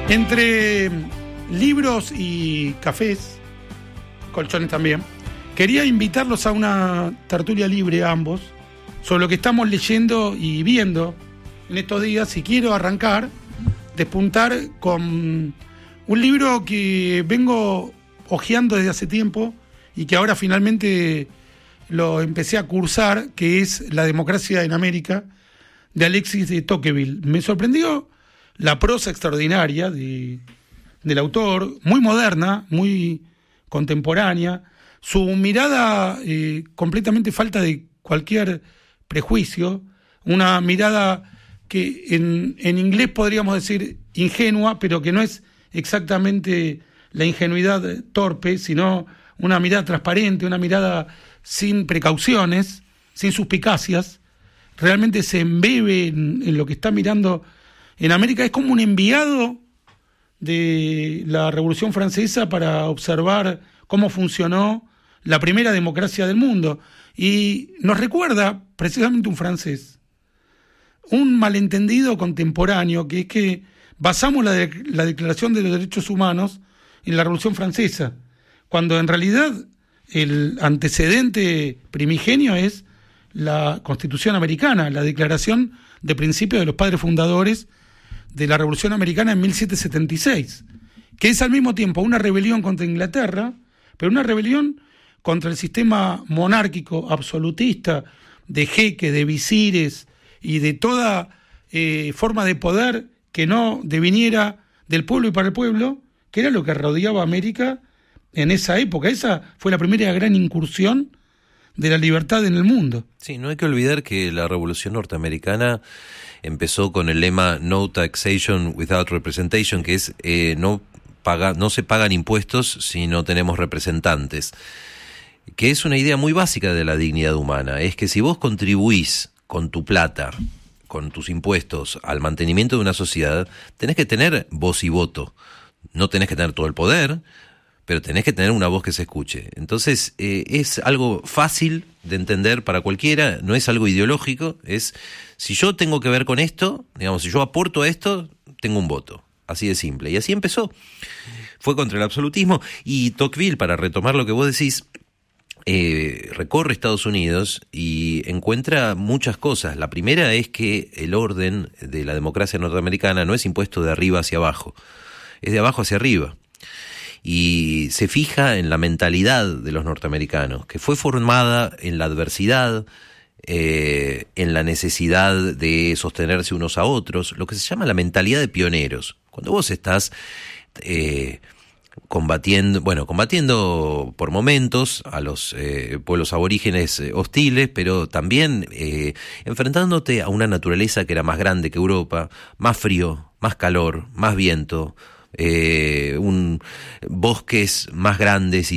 Entre libros y cafés, colchones también, quería invitarlos a una tertulia libre a ambos sobre lo que estamos leyendo y viendo en estos días, y quiero arrancar, despuntar con un libro que vengo hojeando desde hace tiempo y que ahora finalmente lo empecé a cursar, que es La democracia en América, de Alexis de Tocqueville. Me sorprendió la prosa extraordinaria del autor, muy moderna, muy contemporánea, su mirada completamente falta de cualquier prejuicio, una mirada que en inglés podríamos decir ingenua, pero que no es exactamente la ingenuidad torpe, sino una mirada transparente, una mirada sin precauciones, sin suspicacias. Realmente se embebe en lo que está mirando en América. Es como un enviado de la Revolución Francesa para observar cómo funcionó la primera democracia del mundo. Y nos recuerda precisamente un francés, un malentendido contemporáneo, que es que basamos la Declaración de los Derechos Humanos en la Revolución Francesa, cuando en realidad el antecedente primigenio es la Constitución Americana, la Declaración de Principios de los Padres Fundadores de la Revolución Americana en 1776, que es al mismo tiempo una rebelión contra Inglaterra, pero una rebelión contra el sistema monárquico absolutista de jeques, de visires y de toda forma de poder que no deviniera del pueblo y para el pueblo, que era lo que rodeaba a América en esa época. Esa fue la primera gran incursión de la libertad en el mundo. Sí, no hay que olvidar que la Revolución Norteamericana empezó con el lema No Taxation Without Representation, que es no se pagan impuestos si no tenemos representantes, que es una idea muy básica de la dignidad humana. Es que si vos contribuís con tu plata, con tus impuestos al mantenimiento de una sociedad, tenés que tener voz y voto. No tenés que tener todo el poder, pero tenés que tener una voz que se escuche. Entonces, es algo fácil de entender para cualquiera, no es algo ideológico, es si yo tengo que ver con esto, digamos, si yo aporto a esto, tengo un voto. Así de simple. Y así empezó. Fue contra el absolutismo. Y Tocqueville, para retomar lo que vos decís, recorre Estados Unidos y encuentra muchas cosas. La primera es que el orden de la democracia norteamericana no es impuesto de arriba hacia abajo, es de abajo hacia arriba. Y se fija en la mentalidad de los norteamericanos, que fue formada en la adversidad, en la necesidad de sostenerse unos a otros, lo que se llama la mentalidad de pioneros. Cuando vos estás combatiendo por momentos a los pueblos aborígenes hostiles, pero también enfrentándote a una naturaleza que era más grande que Europa, más frío, más calor, más viento, bosques más grandes y